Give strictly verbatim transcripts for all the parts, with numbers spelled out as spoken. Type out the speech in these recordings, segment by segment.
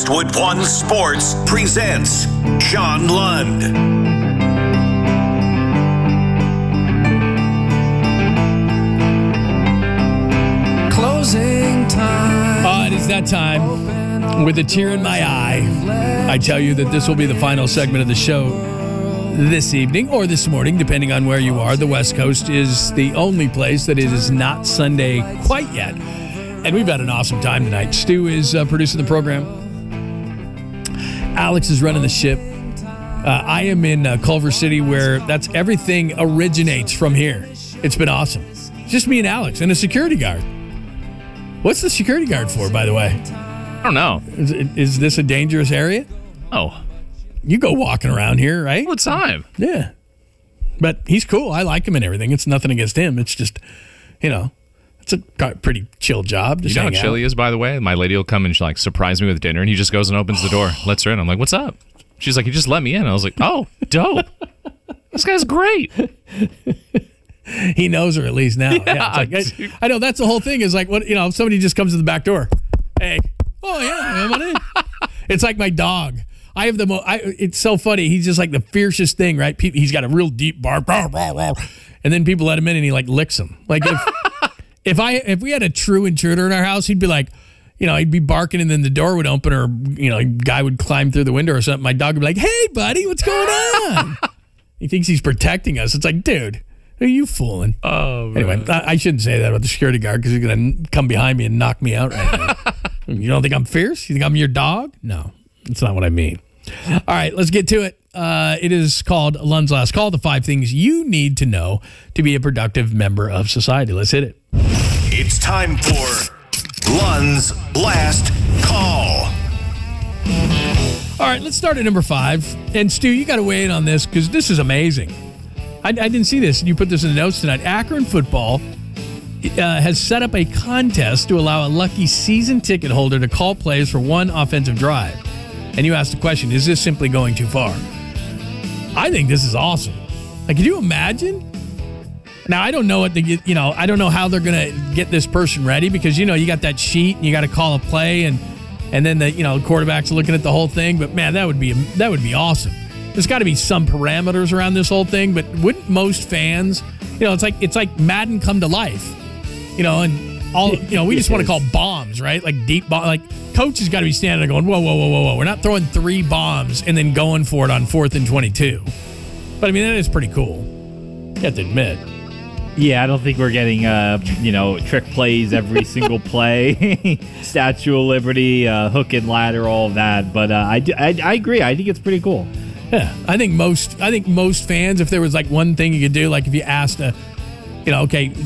Westwood One Sports presents Sean Lund. Closing time. Uh, it is that time. With a tear in my eye, I tell you that this will be the final segment of the show this evening or this morning, depending on where you are. The West Coast is the only place that it is not Sunday quite yet. And we've had an awesome time tonight. Stu is uh, producing the program. Alex is running the ship. Uh, I am in uh, Culver City, where that's everything originates from here. It's been awesome. It's just me and Alex and a security guard. What's the security guard for, by the way? I don't know. Is, is this a dangerous area? Oh. You go walking around here, right? All the time. Yeah. But he's cool. I like him and everything. It's nothing against him. It's just, you know, it's a pretty chill job. Just you know how hang chill out. he is, by the way? My lady will come and she'll like surprise me with dinner, and he just goes and opens the door, lets her in. I'm like, what's up? She's like, you just let me in. I was like, oh, dope. This guy's great. He knows her at least now. Yeah, Yeah, it's like, I, I know that's the whole thing. Is like, what, you know, if somebody just comes to the back door. Hey, oh yeah, I'm in. It's like my dog. I have the most. It's so funny. He's just like the fiercest thing, right? Pe- He's got a real deep bark, and then people let him in, and he like licks them. Like if if I if we had a true intruder in our house, he'd be like, you know, he'd be barking, and then the door would open, or you know, a guy would climb through the window or something. My dog would be like, "Hey, buddy, what's going on?" He thinks he's protecting us. It's like, dude, who are you fooling? Oh, man. Anyway, I, I shouldn't say that about the security guard because he's going to come behind me and knock me out right now. You don't think I'm fierce? You think I'm your dog? No, that's not what I mean. All right, let's get to it. Uh, it is called Lund's Last Call, the five things you need to know to be a productive member of society. Let's hit it. It's time for Lund's Last Call. All right, let's start at number five. And Stu, you got to weigh in on this because this is amazing. I, I didn't see this. You put this in the notes tonight. Akron football uh, has set up a contest to allow a lucky season ticket holder to call plays for one offensive drive. And you asked the question, is this simply going too far? I think this is awesome. Like, could you imagine? Now, I don't know what the, you know, I don't know how they're going to get this person ready because, you know, you got that sheet and you got to call a play and and then the, you know, quarterback's looking at the whole thing. But man, that would be, that would be awesome. There's got to be some parameters around this whole thing, but wouldn't most fans, you know, it's like, it's like Madden come to life, you know, and all, you know, we just want to call bombs, right? Like deep bomb, like coach has got to be standing there going, whoa, whoa, whoa, whoa, whoa. We're not throwing three bombs and then going for it on fourth and twenty-two. But I mean, that is pretty cool. You have to admit. Yeah, I don't think we're getting, uh, you know, trick plays every single play, Statue of Liberty, uh, hook and ladder, all of that. But uh, I, I, I agree. I think it's pretty cool. Yeah, I think most, I think most fans, if there was like one thing you could do, like if you asked a, you know, okay,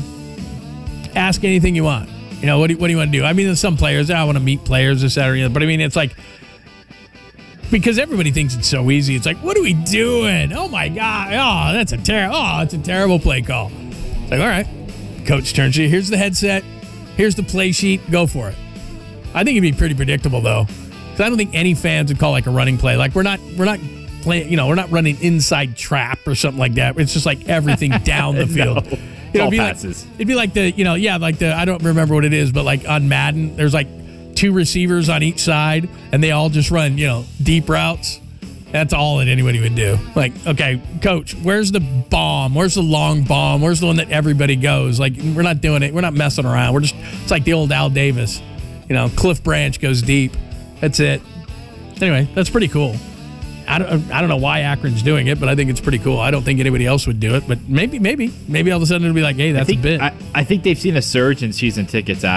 ask anything you want. You know, what do, what do you want to do? I mean, there's some players, I want to meet players, this, that, or the other. But I mean, it's like, because everybody thinks it's so easy. It's like, what are we doing? Oh my God. Oh, that's a terrible, oh, it's a terrible play call. It's like, all right, coach turns to you. Here's the headset. Here's the play sheet. Go for it. I think it'd be pretty predictable though. Because I don't think any fans would call like a running play. Like we're not, we're not playing, you know, we're not running inside trap or something like that. It's just like everything down the field. No. You know, it'd be passes. Like, it'd be like the, you know, yeah, like the, I don't remember what it is, but like on Madden, there's like two receivers on each side and they all just run, you know, deep routes. That's all that anybody would do. Like, okay, coach, where's the bomb? Where's the long bomb? Where's the one that everybody goes? Like, we're not doing it. We're not messing around. We're just, it's like the old Al Davis. You know, Cliff Branch goes deep. That's it. Anyway, that's pretty cool. I don't, I don't know why Akron's doing it, but I think it's pretty cool. I don't think anybody else would do it, but maybe, maybe, maybe all of a sudden it'll be like, hey, that's I think, a bit. I, I think they've seen a surge in season tickets